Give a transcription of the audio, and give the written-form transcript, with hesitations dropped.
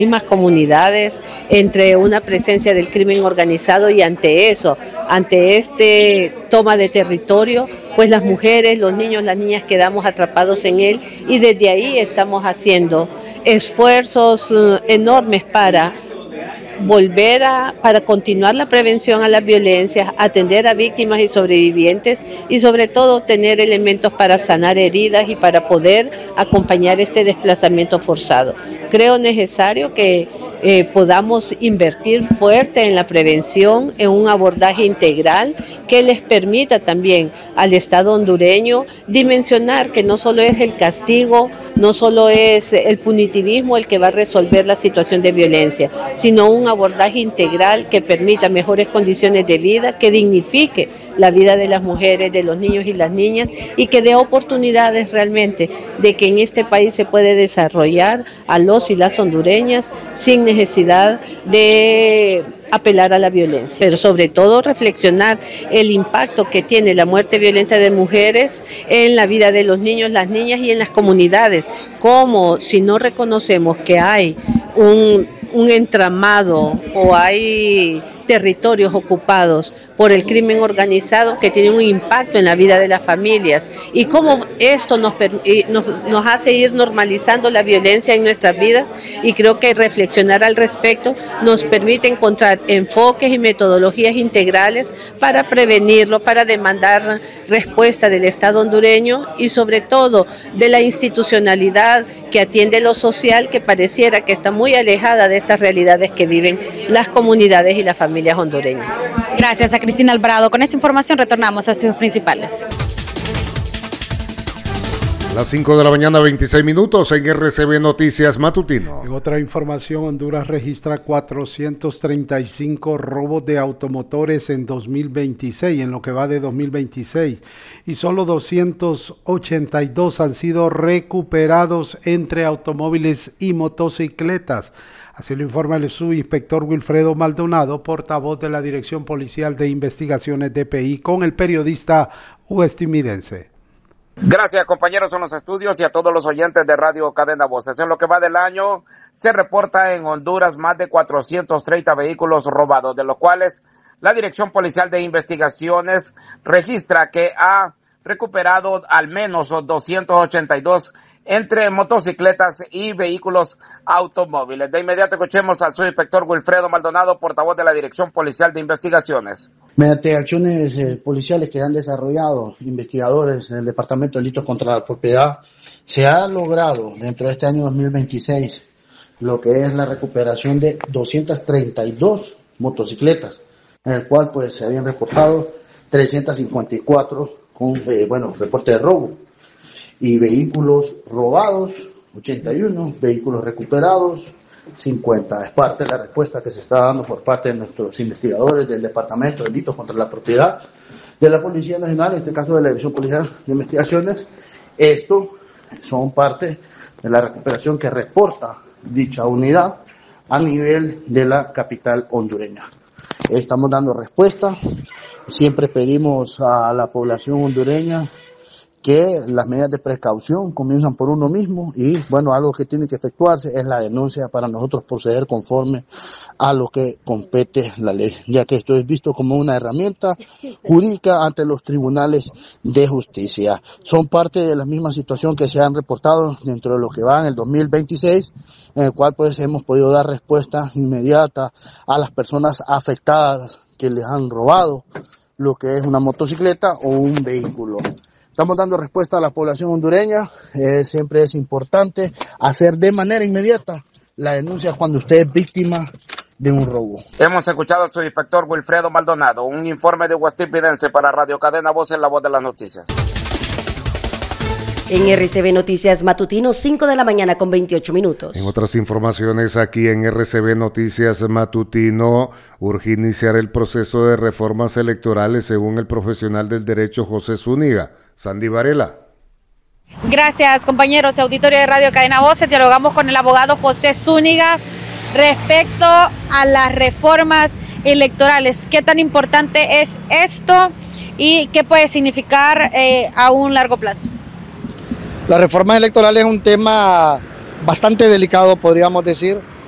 mismas comunidades, entre una presencia del crimen organizado y ante eso, ante este toma de territorio, pues las mujeres, los niños, las niñas quedamos atrapados en él y desde ahí estamos haciendo esfuerzos enormes para para continuar la prevención a las violencias, atender a víctimas y sobrevivientes y sobre todo tener elementos para sanar heridas y para poder acompañar este desplazamiento forzado. Creo necesario que podamos invertir fuerte en la prevención, en un abordaje integral que les permita también al Estado hondureño dimensionar que no solo es el castigo, no solo es el punitivismo el que va a resolver la situación de violencia, sino un abordaje integral que permita mejores condiciones de vida, que dignifique la vida de las mujeres, de los niños y las niñas y que dé oportunidades realmente de que en este país se puede desarrollar a los y las hondureñas sin necesidad de apelar a la violencia, pero sobre todo reflexionar el impacto que tiene la muerte violenta de mujeres en la vida de los niños, las niñas y en las comunidades, como si no reconocemos que hay un entramado o hay territorios ocupados por el crimen organizado que tiene un impacto en la vida de las familias y cómo esto nos hace ir normalizando la violencia en nuestras vidas y creo que reflexionar al respecto nos permite encontrar enfoques y metodologías integrales para prevenirlo, para demandar respuesta del Estado hondureño y sobre todo de la institucionalidad que atiende lo social que pareciera que está muy alejada de estas realidades que viven las comunidades y las familias hondureñas. Gracias a Cristina Alvarado. Con esta información retornamos a estudios principales. Las 5 de la mañana, 26 minutos en RCB Noticias Matutino. En otra información, Honduras registra 435 robos de automotores en 2026, en lo que va de 2026, y solo 282 han sido recuperados entre automóviles y motocicletas. Así lo informa el subinspector Wilfredo Maldonado, portavoz de la Dirección Policial de Investigaciones DPI, con el periodista estadounidense. Gracias, compañeros, en los estudios y a todos los oyentes de Radio Cadena Voces. En lo que va del año, se reporta en Honduras más de 430 vehículos robados, de los cuales la Dirección Policial de Investigaciones registra que ha recuperado al menos 282 entre motocicletas y vehículos automóviles. De inmediato escuchemos al subinspector Wilfredo Maldonado, portavoz de la Dirección Policial de Investigaciones. Mediante acciones policiales que han desarrollado investigadores del Departamento de Delitos contra la Propiedad, se ha logrado dentro de este año 2026 lo que es la recuperación de 232 motocicletas, en el cual pues se habían reportado 354 con reporte de robo, y vehículos robados 81, vehículos recuperados 50. Es parte de la respuesta que se está dando por parte de nuestros investigadores del Departamento de Delitos contra la Propiedad de la Policía Nacional, en este caso de la División Policial de Investigaciones. Esto son parte de la recuperación que reporta dicha unidad a nivel de la capital hondureña. Estamos dando respuesta, siempre pedimos a la población hondureña que las medidas de precaución comienzan por uno mismo y algo que tiene que efectuarse es la denuncia para nosotros proceder conforme a lo que compete la ley, ya que esto es visto como una herramienta jurídica ante los tribunales de justicia. Son parte de la misma situación que se han reportado dentro de lo que va en el 2026, en el cual pues hemos podido dar respuesta inmediata a las personas afectadas que les han robado lo que es una motocicleta o un vehículo. Estamos dando respuesta a la población hondureña. Siempre es importante hacer de manera inmediata la denuncia cuando usted es víctima de un robo. Hemos escuchado al subinspector Wilfredo Maldonado. Un informe de Huastipidense para Radio Cadena Voces, la voz de las noticias. En RCB Noticias Matutino, 5 de la mañana con 28 minutos. En otras informaciones, aquí en RCB Noticias Matutino, urge iniciar el proceso de reformas electorales según el profesional del derecho José Zúñiga. Sandy Varela. Gracias, compañeros. Auditorio de Radio Cadena Voces, dialogamos con el abogado José Zúñiga respecto a las reformas electorales. ¿Qué tan importante es esto y qué puede significar a un largo plazo? La reforma electoral es un tema bastante delicado, podríamos decir,